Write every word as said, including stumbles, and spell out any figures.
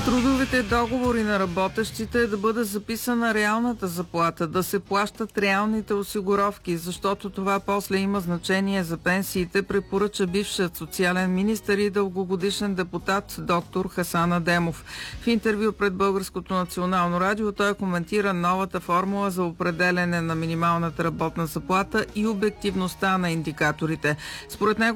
Трудовите договори на работещите е да бъде записана реалната заплата, да се плащат реалните осигуровки, защото това после има значение за пенсиите, препоръча бившият социален министър и дългогодишен депутат доктор Хасан Адемов. В интервю пред Българското национално радио той коментира новата формула за определяне на минималната работна заплата и обективността на индикаторите. Според него